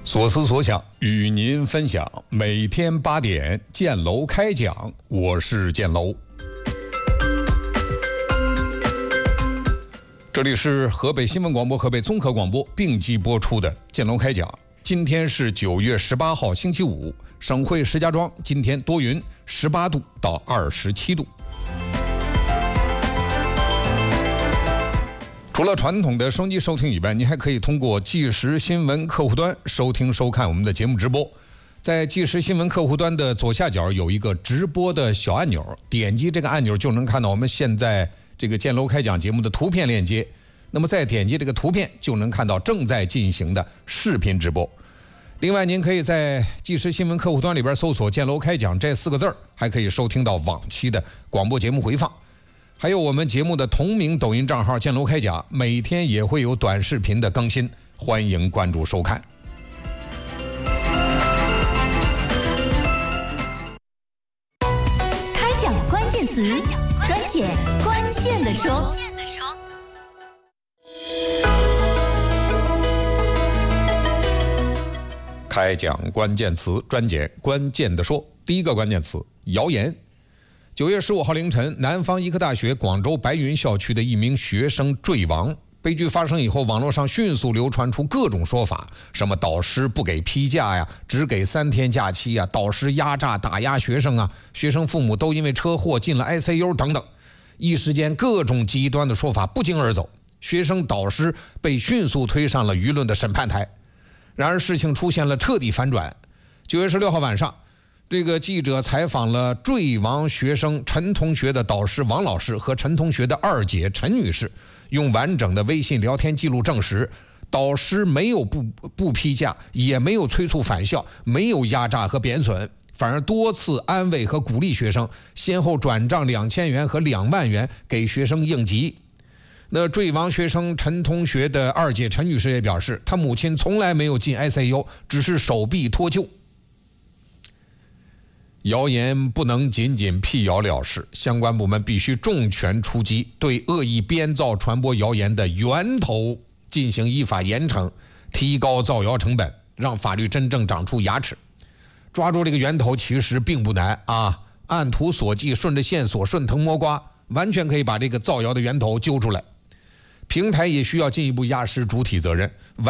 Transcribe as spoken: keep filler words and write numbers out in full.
所思所想与您分享，每天八点建楼开讲，我是建楼。这里是河北新闻广播、河北综合广播并机播出的建楼开讲。今天是九月十八号星期五，省会石家庄今天多云，十八度到二十七度。除了传统的收音机收听以外，您还可以通过即时新闻客户端收听收看我们的节目直播。在即时新闻客户端的左下角有一个直播的小按钮，点击这个按钮就能看到我们现在这个建楼开讲节目的图片链接。那么再点击这个图片，就能看到正在进行的视频直播。另外，您可以在即时新闻客户端里边搜索“建楼开讲”这四个字儿，还可以收听到往期的广播节目回放。还有我们节目的同名抖音账号“建楼开讲”，每天也会有短视频的更新，欢迎关注收看。 开讲关键词，专解关键的说。 开讲关键词，专解关键的说。第一个关键词：谣言。九月十五号凌晨，南方医科大学广州白云校区的一名学生坠亡。悲剧发生以后，网络上迅速流传出各种说法，什么导师不给批假呀，只给三天假期呀，导师压榨打压学生啊，学生父母都因为车祸进了 I C U 等等。一时间，各种极端的说法不胫而走，学生导师被迅速推上了舆论的审判台。然而，事情出现了彻底反转。九月十六号晚上，这个记者采访了坠亡学生陈同学的导师王老师和陈同学的二姐陈女士，用完整的微信聊天记录证实，导师没有不不批假，也没有催促返校，没有压榨和贬损，反而多次安慰和鼓励学生，先后转账两千元和两万元给学生应急。那坠亡学生陈同学的二姐陈女士也表示，她母亲从来没有进 I C U， 只是手臂脱臼。谣言不能仅仅辟谣了事，相关部门必须重拳出击，对恶意编造传播谣言的源头进行依法严惩，提高造谣成本，让法律真正长出牙齿。抓住这个源头其实并不难啊，按图索骥，顺着线索，顺藤摸瓜，完全可以把这个造谣的源头揪出来。平台也需要进一步压实主体责任。